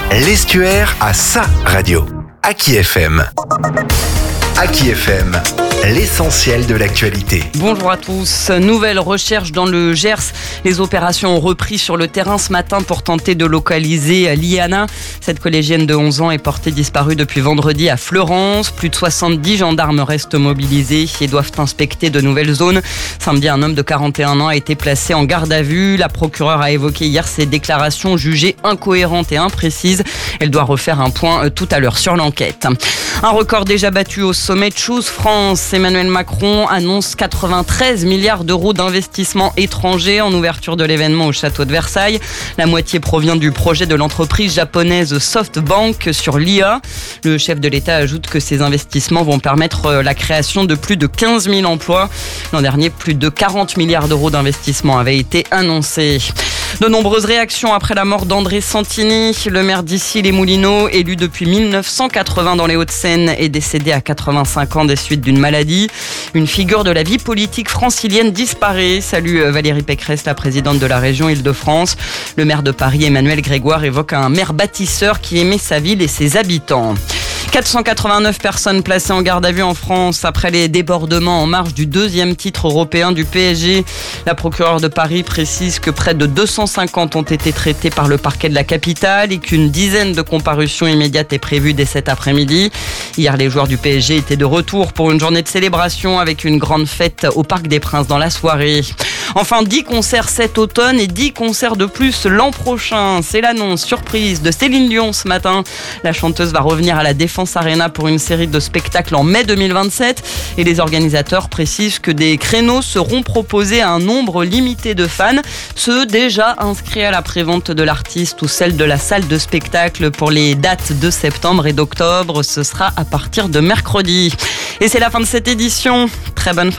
L'Estuaire a sa radio. Aki FM. Aki FM, l'essentiel de l'actualité. Bonjour à tous. Nouvelle recherche dans le Gers. Les opérations ont repris sur le terrain ce matin pour tenter de localiser Liana. Cette collégienne de 11 ans est portée disparue depuis vendredi à Fleurance. Plus de 70 gendarmes restent mobilisés et doivent inspecter de nouvelles zones. Samedi, un homme de 41 ans a été placé en garde à vue. La procureure a évoqué hier ses déclarations jugées incohérentes et imprécises. Elle doit refaire un point tout à l'heure sur l'enquête. Un record déjà battu au sommet de Choose France. Emmanuel Macron annonce 93 milliards d'euros d'investissements étrangers en ouverture de l'événement au château de Versailles. La moitié provient du projet de l'entreprise japonaise SoftBank sur l'IA. Le chef de l'État ajoute que ces investissements vont permettre la création de plus de 15 000 emplois. L'an dernier, plus de 40 milliards d'euros d'investissements avaient été annoncés. De nombreuses réactions après la mort d'André Santini. Le maire d'Issy-les-Moulineaux, élu depuis 1980 dans les Hauts-de-Seine, est décédé à 85 ans des suites d'une maladie. Une figure de la vie politique francilienne disparaît. Salue Valérie Pécresse, la présidente de la région Île-de-France. Le maire de Paris, Emmanuel Grégoire, évoque un maire bâtisseur qui aimait sa ville et ses habitants. 489 personnes placées en garde à vue en France après les débordements en marge du deuxième titre européen du PSG. La procureure de Paris précise que près de 250 ont été traitées par le parquet de la capitale et qu'une dizaine de comparutions immédiates est prévue dès cet après-midi. Hier, les joueurs du PSG étaient de retour pour une journée de célébration avec une grande fête au Parc des Princes dans la soirée. Enfin, 10 concerts cet automne et 10 concerts de plus l'an prochain. C'est l'annonce surprise de Céline Dion ce matin. La chanteuse va revenir à la Défense Arena pour une série de spectacles en mai 2027. Et les organisateurs précisent que des créneaux seront proposés à un nombre limité de fans. Ceux déjà inscrits à la prévente de l'artiste ou celle de la salle de spectacle pour les dates de septembre et d'octobre. Ce sera à partir de mercredi. Et c'est la fin de cette édition. Très bonne fin.